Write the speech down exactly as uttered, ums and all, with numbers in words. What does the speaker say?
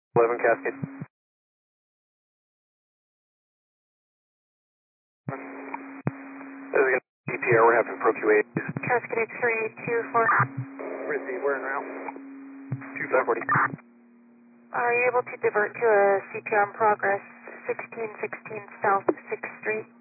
eleven Cascade. This is going to be D P R, we're having Pro Q eight. Cascade three two four. Receive, we're en route. two five forty. Are you able to divert to a C P R in progress, sixteen sixteen South sixth Street?